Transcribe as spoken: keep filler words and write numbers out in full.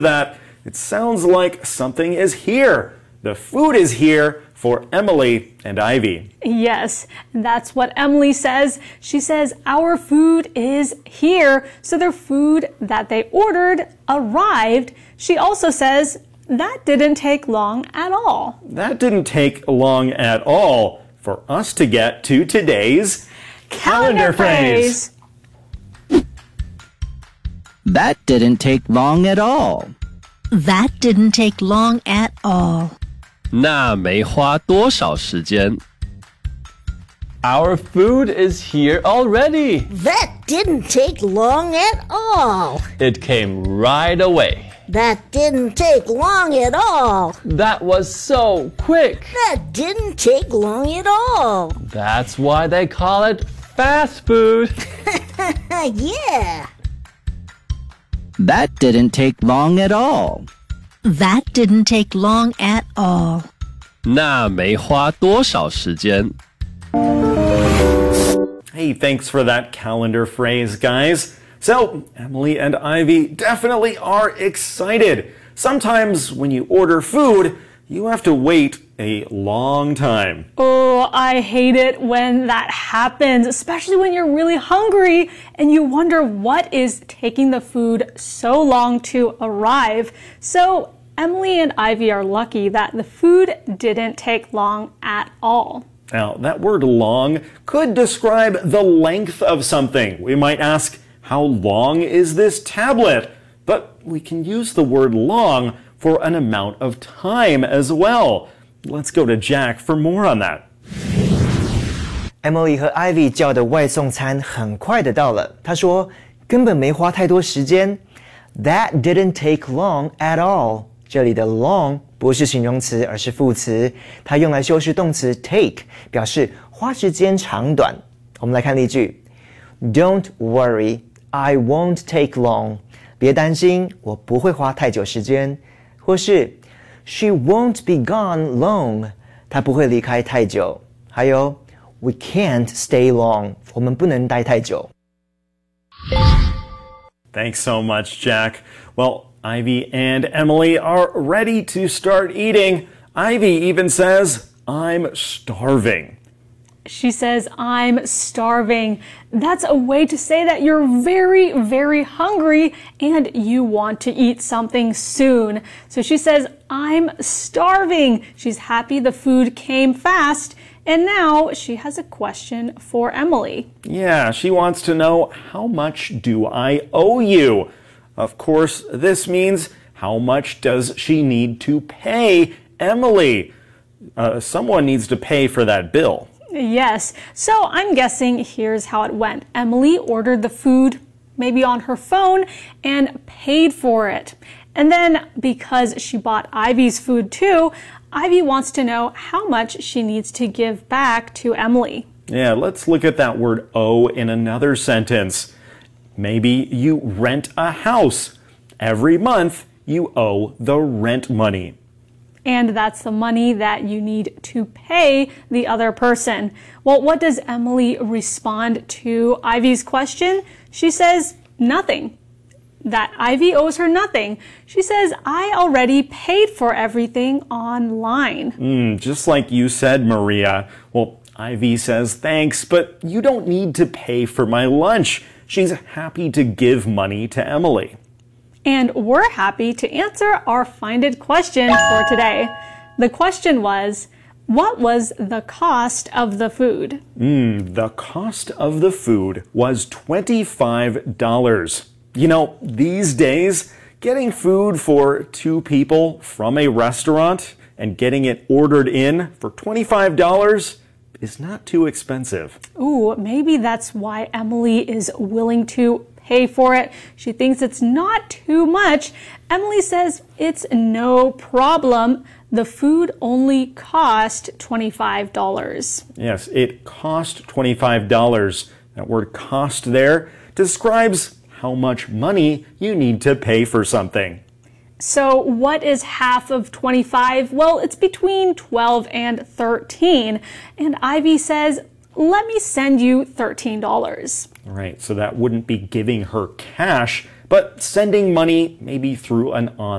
that, it sounds like something is here. The food is here for Emily and Ivy. Yes, that's what Emily says. She says our food is here. So their food that they ordered arrived. She also says that didn't take long at all. That didn't take long at all for us to get to today's calendar, calendar phrase. phrase. That didn't take long at all. That didn't take long at all. 那没花多少时间。Our food is here already. That didn't take long at all. It came right away. That didn't take long at all. That was so quick. That didn't take long at all. That's why they call it fast food. Yeah. That didn't take long at all. That didn't take long at all. 那没花多少时间。 Hey, thanks for that calendar phrase, guys. So, Emily and Ivy definitely are excited. Sometimes when you order food, you have to wait a long time. Oh, I hate it when that happens, especially when you're really hungry and you wonder what is taking the food so long to arrive. So, Emily and Ivy are lucky that the food didn't take long at all. Now, that word long could describe the length of something. We might ask, how long is this tablet? But we can use the word long for an amount of time as well. Let's go to Jack for more on that. Emily 和 Ivy 叫的外送餐很快的到了。她说根本没花太多时间。That didn't take long at all. 这里的 long 不是形容词，而是副词，它用来修饰动词 take， 表示花时间长短。我们来看例句 ：Don't worry, I won't take long. 别担心，我不会花太久时间。或是 She won't be gone long. 她不会离开太久。还有 We can't stay long. 我们不能待太久。 Thanks so much, Jack. Well, Ivy and Emily are ready to start eating. Ivy even says, I'm starving. She says, I'm starving. That's a way to say that you're very, very hungry and you want to eat something soon. So she says, I'm starving. She's happy the food came fast. And now she has a question for Emily. Yeah, she wants to know, how much do I owe you? Of course, this means how much does she need to pay Emily? Uh, someone needs to pay for that bill. Yes, so I'm guessing here's how it went. Emily ordered the food, maybe on her phone, and paid for it. And then, because she bought Ivy's food too, Ivy wants to know how much she needs to give back to Emily. Yeah, let's look at that word owe in another sentence. Maybe you rent a house. Every month, you owe the rent money. And that's the money that you need to pay the other person. Well, what does Emily respond to Ivy's question? She says nothing. That Ivy owes her nothing. She says, I already paid for everything online. Mm, just like you said, Maria. Well, Ivy says thanks, but you don't need to pay for my lunch. She's happy to give money to Emily. And we're happy to answer our Find It question for today. The question was, what was the cost of the food? Mm, the cost of the food was twenty-five dollars. You know, these days, getting food for two people from a restaurant and getting it ordered in for twenty-five dollars is not too expensive. Ooh, maybe that's why Emily is willing to pay for it. She thinks it's not too much. Emily says it's no problem. The food only cost twenty-five dollars. Yes, it cost twenty-five dollars. That word cost there describes how much money you need to pay for something. So what is half of twenty-five? Well, it's between twelve and thirteen. And Ivy says, let me send you thirteen dollars. Right, so that wouldn't be giving her cash, but sending money maybe through an online